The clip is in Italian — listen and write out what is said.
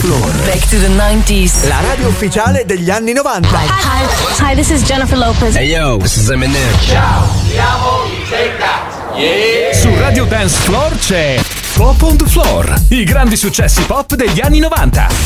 Floor. Back to the 90s. La radio ufficiale degli anni 90. Hi, this is Jennifer Lopez. Hey yo, this is Eminem. Ciao, siamo i Take That. Yeah. Su Radio Dance Floor c'è Pop on the Floor, i grandi successi pop degli anni 90.